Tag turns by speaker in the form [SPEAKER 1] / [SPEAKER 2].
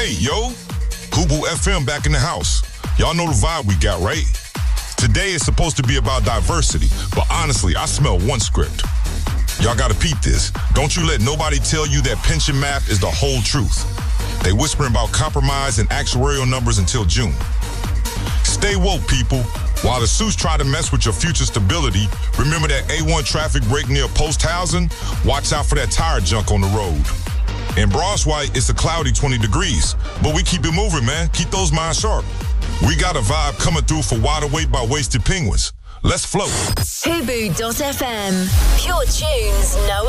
[SPEAKER 1] Hey, yo, Hubu FM back in the house. Y'all know the vibe we got, right? Today is supposed to be about diversity, but honestly, I smell one script. Y'all gotta peep this. Don't you let nobody tell you that pension math is the whole truth. They whispering about compromise and actuarial numbers until June. Stay woke, people. While the suits try to mess with your future stability, remember that A1 traffic break near Post Housing? Watch out for that tire junk on the road. In Broadswhite, it's a cloudy 20 degrees, but we keep it moving, man. Keep those minds sharp. We got a vibe coming through for Wide Awake by Wasted Penguins. Let's float.
[SPEAKER 2] Hubu.fm. Pure tunes, no